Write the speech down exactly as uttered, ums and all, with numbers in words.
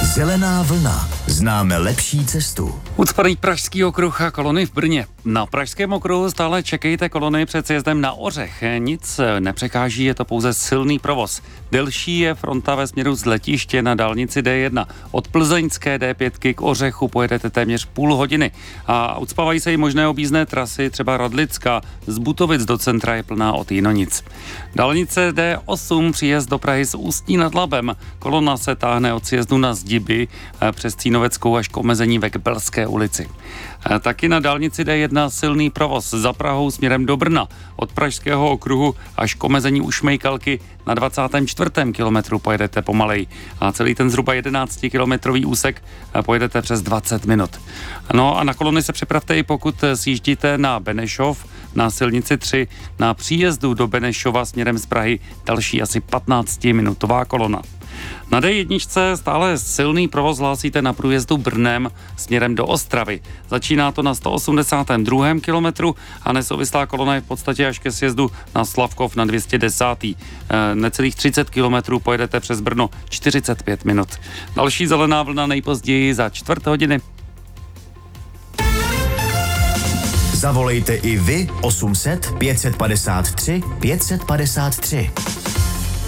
Zelená vlna. Známe lepší cestu. Ucpaný Pražský okruh a kolony v Brně. Na Pražském okruhu stále čekejte kolony před sjezdem na Ořech. Nic nepřekáží, je to pouze silný provoz. Delší je fronta ve směru z letiště na dálnici D jedna. Od plzeňské D pět k Ořechu pojedete téměř půl hodiny. A ucpávají se i možné objízdné trasy, třeba Radlická. Z Butovic do centra je plná od Jinonic. Dálnice D osm, příjezd do Prahy z Ústí nad Labem. Kolona se táhne od sjezdu na Zdiby přes Cínoveckou až k omezení ve Kbelské ulici. Taky na dálnici D jedna silný provoz za Prahou směrem do Brna. Od Pražského okruhu až k omezení u Šmejkalky na dvacátém čtvrtém kilometru pojedete pomalej. A celý ten zhruba jedenáctikilometrový úsek pojedete přes dvacet minut. No a na kolony se připravte i pokud sjíždíte na Benešov, na silnici tři, na příjezdu do Benešova směrem z Prahy další asi patnáctiminutová kolona. Na D jedna stále silný provoz hlásíte na průjezdu Brnem směrem do Ostravy. Začíná to na sto osmdesátém druhém kilometru a nesouvislá kolona je v podstatě až ke sjezdu na Slavkov na dvě stě deset. E, necelých třicet kilometrů pojedete přes Brno čtyřicet pět minut. Další zelená vlna nejpozději za čtvrt hodiny. Zavolejte i vy osm set pět set padesát tři pět set padesát tři.